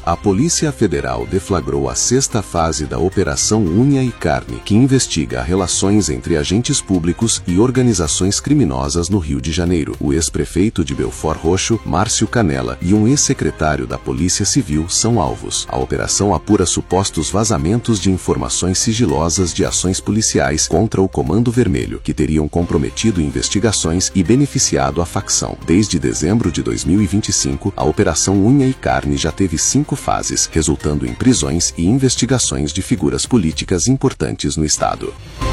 A Polícia Federal deflagrou a 6ª fase da Operação Unha e Carne, que investiga relações entre agentes públicos e organizações criminosas no Rio de Janeiro. O ex-prefeito de Belford Roxo, Márcio Canella, e um ex-secretário da Polícia Civil são alvos. A operação apura supostos vazamentos de informações sigilosas de ações policiais contra o Comando Vermelho, que teriam comprometido investigações e beneficiado a facção. Desde dezembro de 2025, a Operação Unha e Carne já teve 5 fases, resultando em prisões e investigações de figuras políticas importantes no estado.